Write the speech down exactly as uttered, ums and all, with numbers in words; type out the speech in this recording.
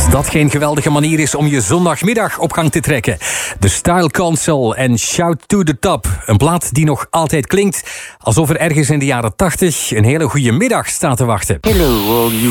dat geen geweldige manier is om je zondagmiddag op gang te trekken. De Style Council en Shout to the Top. Een plaat die nog altijd klinkt alsof er ergens in de jaren tachtig een hele goede middag staat te wachten. Hello, all you